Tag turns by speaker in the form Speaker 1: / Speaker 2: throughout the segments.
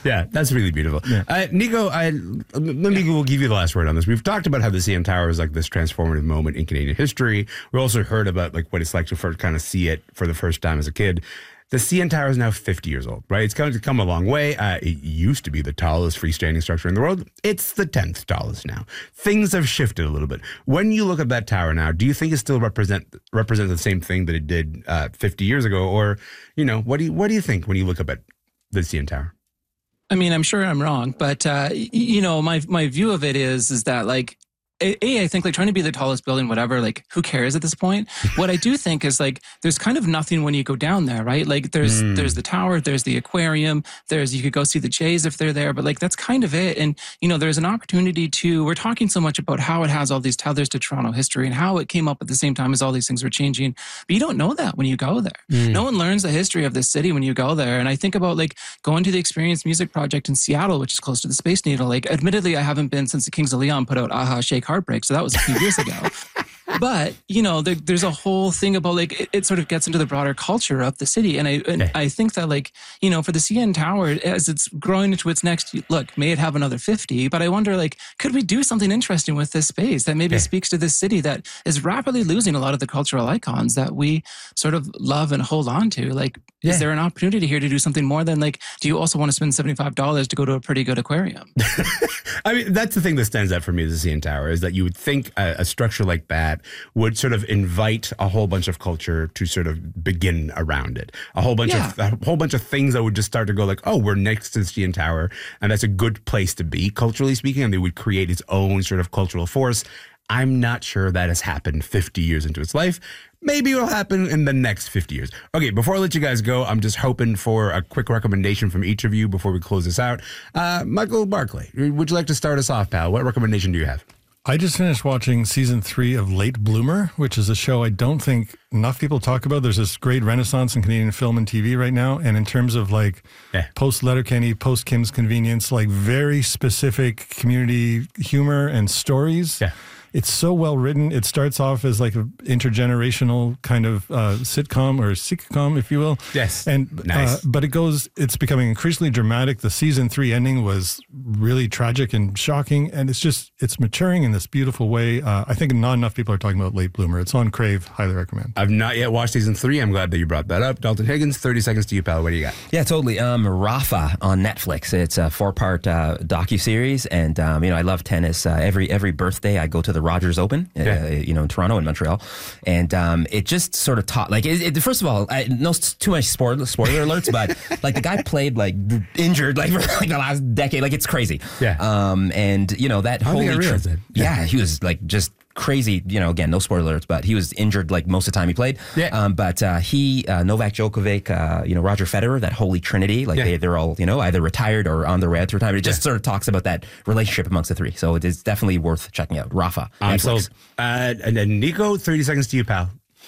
Speaker 1: Yeah, that's really beautiful. Yeah. Nico, we'll give you the last word on this. We've talked about how the CN Tower is like this transformative moment in Canadian history. We also heard about like what it's like to first kind of see it for the first time as a kid. The CN Tower is now 50 years old, right? It's come a long way. It used to be the tallest freestanding structure in the world. It's the 10th tallest now. Things have shifted a little bit. When you look at that tower now, do you think it still represents the same thing that it did 50 years ago? Or, what do you think when you look up at the CN Tower?
Speaker 2: I mean, I'm sure I'm wrong, but my view of it is that like, I think like trying to be the tallest building, whatever, like who cares at this point? What I do think is like there's kind of nothing when you go down there, right? Like there's the tower, there's the aquarium, you could go see the Jays if they're there, but like that's kind of it. And there's an opportunity we're talking so much about how it has all these tethers to Toronto history and how it came up at the same time as all these things were changing. But you don't know that when you go there. No one learns the history of this city when you go there. And I think about like going to the Experience Music Project in Seattle, which is close to the Space Needle. Like admittedly, I haven't been since the Kings of Leon put out Aha Shake Heartbreak. So that was a few years ago. But, there's a whole thing about like, it sort of gets into the broader culture of the city. And I think that like, for the CN Tower, as it's growing into its next, look, may it have another 50, but I wonder like, could we do something interesting with this space that maybe speaks to this city that is rapidly losing a lot of the cultural icons that we sort of love and hold on to? Like, is there an opportunity here to do something more than like, do you also want to spend $75 to go to a pretty good aquarium?
Speaker 1: I mean, that's the thing that stands out for me as the CN Tower is that you would think a structure like that would sort of invite a whole bunch of culture to sort of begin around it. A whole bunch of things that would just start to go like, oh, we're next to the CN Tower, and that's a good place to be, culturally speaking, and they would create its own sort of cultural force. I'm not sure that has happened 50 years into its life. Maybe it'll happen in the next 50 years. Okay, before I let you guys go, I'm just hoping for a quick recommendation from each of you before we close this out. Michael Barclay, would you like to start us off, pal? What recommendation do you have?
Speaker 3: I just finished watching season 3 of Late Bloomer, which is a show I don't think enough people talk about. There's this great renaissance in Canadian film and TV right now. And in terms of like post Letterkenny, post Kim's Convenience, like very specific community humor and stories. Yeah. It's so well written. It starts off as like an intergenerational kind of sitcom or sitcom, if you will.
Speaker 1: Yes.
Speaker 3: And
Speaker 1: nice.
Speaker 3: But it's becoming increasingly dramatic. The season 3 ending was really tragic and shocking, and it's maturing in this beautiful way. I think not enough people are talking about Late Bloomer. It's on Crave. Highly recommend.
Speaker 1: I've not yet watched season 3. I'm glad that you brought that up. Dalton Higgins, 30 seconds to you, pal. What do you got?
Speaker 4: Yeah, totally. Rafa on Netflix. It's a 4-part docuseries, and I love tennis. Every birthday I go to the Rogers Open, in Toronto and Montreal, and it just sort of taught. Like, first of all, no too much spoiler alerts, but like the guy played like injured like for like the last decade. Like it's crazy.
Speaker 1: Yeah.
Speaker 4: And that whole
Speaker 1: yeah,
Speaker 4: he was like just crazy, again, no spoiler alerts, but he was injured like most of the time he played.
Speaker 1: Yeah.
Speaker 4: But Novak Djokovic, Roger Federer, that holy trinity, like they're all, either retired or on their way out to retirement. It just sort of talks about that relationship amongst the three. So it is definitely worth checking out. Rafa.
Speaker 1: I'm sold. And then Nico, 30 seconds to you, pal.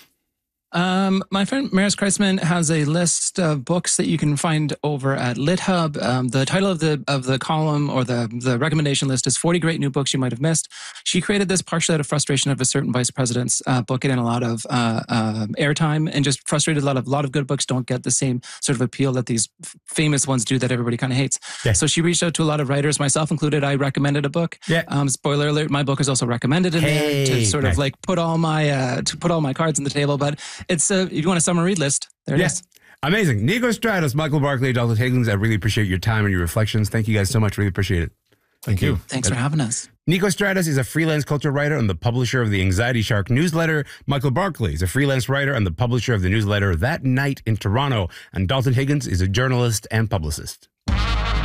Speaker 2: My friend Maris Kreisman has a list of books that you can find over at LitHub. The title of the column or the recommendation list is 40 Great New Books You Might Have Missed. She created this partially out of frustration of a certain vice president's book getting a lot of airtime, and just frustrated a lot of good books don't get the same sort of appeal that these famous ones do that everybody kind of hates. Yeah. So she reached out to a lot of writers, myself included. I recommended a book. Yeah. Spoiler alert, my book is also recommended in there to sort of like put all my cards on the table. But it's if you want a summer read list, there it is.
Speaker 1: Amazing. Nico Stratos, Michael Barclay, Dalton Higgins, I really appreciate your time and your reflections. Thank you guys so much. Really appreciate it.
Speaker 3: Thank you.
Speaker 2: Thanks for having us.
Speaker 1: Nico Stratos is a freelance culture writer and the publisher of the Anxiety Shark newsletter. Michael Barclay is a freelance writer and the publisher of the newsletter That Night in Toronto. And Dalton Higgins is a journalist and publicist.